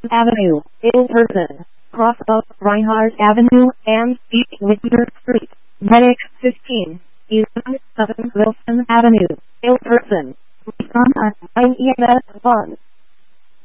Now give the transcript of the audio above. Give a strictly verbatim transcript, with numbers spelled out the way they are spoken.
Avenue, in person. Cross of Reinhardt Avenue and East Whittier Street. Medic fifteen. East seven Wilson Avenue, in person. Respond at nine E M S one.